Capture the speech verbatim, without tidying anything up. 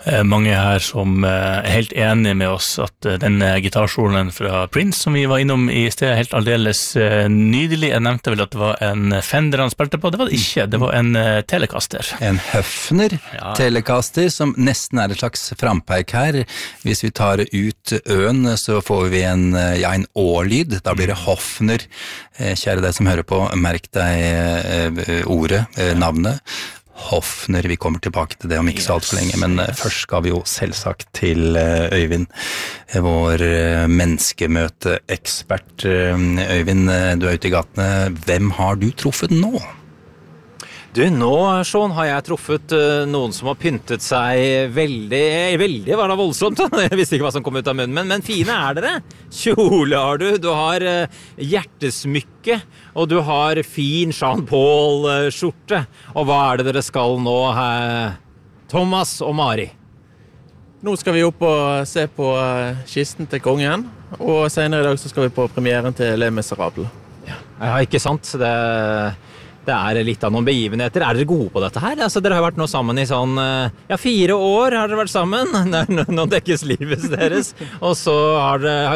eh, mange her som eh, er helt enige med oss at eh, den gitarsoloen fra Prince som vi var innom i sted er helt aldeles eh, nydelig. Jeg nevnte vel at det var en Fender han spilte på, det var det ikke, det var en eh, Telecaster. En Höfner ja. Telecaster som nesten er et slags frampeik her. Hvis vi tar ut øen så får vi en, ja, en å-lyd, da blir det Hofner. Eh, kjære deg som hører på, merk deg eh, ordet, eh, navnet. Hofner, vi kommer tilbake til det om ikke så alt for lenge, men yes. Først skal vi jo selvsagt til Øyvind, vår menneskemøteekspert. Øyvind, du er ute i gatene. Hvem har du truffet nå? Du, nå, Sean, har jeg truffet uh, noen som har pyntet seg veldig, veldig var det voldsomt, jeg visste ikke hva som kom ut av munnen, men, men fine er dere. Kjole har du, du har uh, hjertesmykke, og du har fin Jean Paul-skjorte. Og hva er det dere skal nå, uh, Thomas og Mari? Nå skal vi opp og se på uh, kisten til kongen, og senere i dag så skal vi på premieren til Les Miserables. Ja, ja ikke sant, det... Det er litt av noen begivenheter. Er dere gode på dette her? Altså, dere har vært nå sammen i sånn, ja, fire år har dere vært sammen. Nå dekkes livet deres. Og så har dere,